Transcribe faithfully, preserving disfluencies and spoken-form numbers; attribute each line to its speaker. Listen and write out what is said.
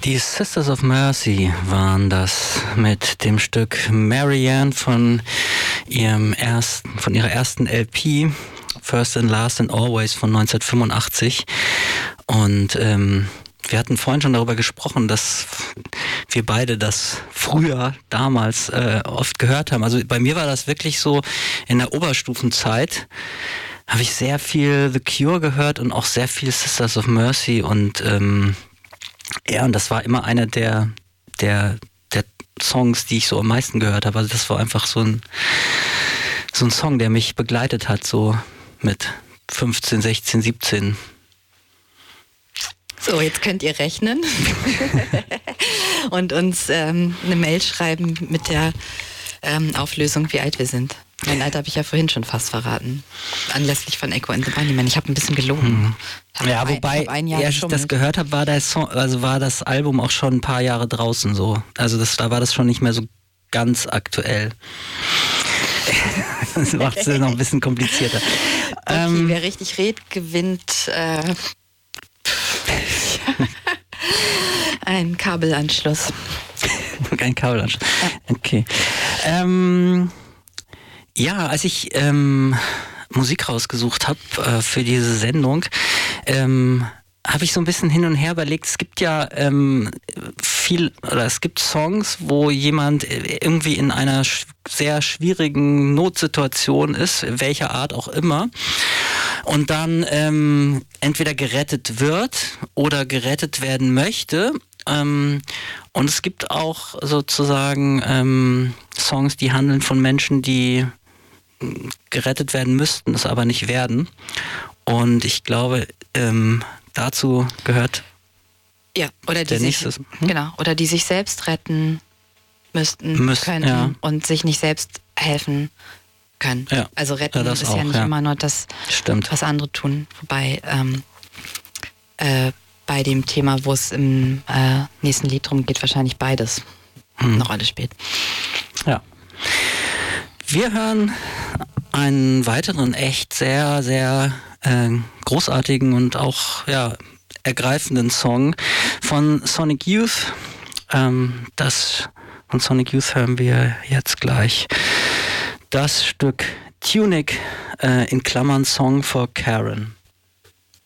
Speaker 1: Die Sisters of Mercy waren das mit dem Stück Marianne von ihrem ersten, von ihrer ersten L P First and Last and Always von neunzehnhundertfünfundachtzig. Und ähm, wir hatten vorhin schon darüber gesprochen, dass wir beide das früher, damals äh, oft gehört haben. Also bei mir war das wirklich so in der Oberstufenzeit. Habe ich sehr viel The Cure gehört und auch sehr viel Sisters of Mercy und ähm, ja, und das war immer einer der, der, der Songs, die ich so am meisten gehört habe. Also das war einfach so ein, so ein Song, der mich begleitet hat, so mit fünfzehn, sechzehn, siebzehn.
Speaker 2: So, jetzt könnt ihr rechnen und uns ähm, eine Mail schreiben mit der ähm, Auflösung, wie alt wir sind. Mein Alter habe ich ja vorhin schon fast verraten. Anlässlich von Echo and the Bunnymen. Ich habe ein bisschen gelogen.
Speaker 1: Hm. Ja, ein, wobei, als ich das gehört habe, war, also war das Album auch schon ein paar Jahre draußen so. Also das, da war das schon nicht mehr so ganz aktuell. Das macht es noch ein bisschen komplizierter.
Speaker 2: Okay, ähm, wer richtig redet, gewinnt äh, ein Kabelanschluss.
Speaker 1: Ein Kabelanschluss. Ja. Okay. Ähm... Ja, als ich ähm, Musik rausgesucht habe äh, für diese Sendung, ähm, habe ich so ein bisschen hin und her überlegt. Es gibt ja ähm, viel, oder es gibt Songs, wo jemand irgendwie in einer sch- sehr schwierigen Notsituation ist, welcher Art auch immer, und dann ähm, entweder gerettet wird oder gerettet werden möchte. Ähm, und es gibt auch sozusagen ähm, Songs, die handeln von Menschen, die gerettet werden müssten, es aber nicht werden. Und ich glaube, ähm, dazu gehört
Speaker 2: ja, oder die
Speaker 1: der
Speaker 2: sich,
Speaker 1: nächste. Hm?
Speaker 2: Genau, oder die sich selbst retten müssten,
Speaker 1: Müssten,
Speaker 2: könnten
Speaker 1: ja.
Speaker 2: und sich nicht selbst helfen können.
Speaker 1: Ja.
Speaker 2: Also retten
Speaker 1: ja,
Speaker 2: ist
Speaker 1: auch,
Speaker 2: ja nicht
Speaker 1: ja.
Speaker 2: immer nur das,
Speaker 1: Stimmt.
Speaker 2: was andere tun. Wobei ähm, äh, bei dem Thema, wo es im äh, nächsten Lied drum geht, wahrscheinlich beides hm. eine Rolle spielt.
Speaker 1: Ja. Wir hören einen weiteren echt sehr, sehr äh, großartigen und auch ja, ergreifenden Song von Sonic Youth. Ähm, das von Sonic Youth hören wir jetzt gleich. Das Stück Tunic, äh, in Klammern Song for Karen.